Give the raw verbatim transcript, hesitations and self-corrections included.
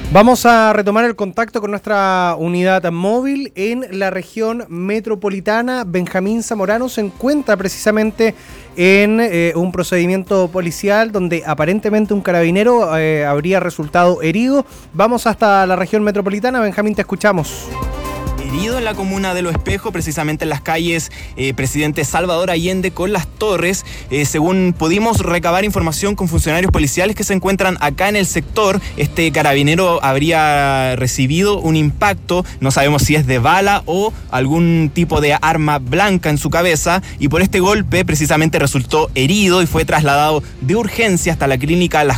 Vamos a retomar el contacto con nuestra unidad móvil en la región metropolitana. Benjamín Zamorano se encuentra precisamente en eh, un procedimiento policial donde aparentemente un carabinero eh, habría resultado herido. Vamos hasta la región metropolitana. Benjamín, te escuchamos. Herido en la comuna de Los Espejos, precisamente en las calles eh, Presidente Salvador Allende con Las Torres. Eh, según pudimos recabar información con funcionarios policiales que se encuentran acá en el sector, este carabinero habría recibido un impacto, no sabemos si es de bala o algún tipo de arma blanca en su cabeza, y por este golpe precisamente resultó herido y fue trasladado de urgencia hasta la clínica Las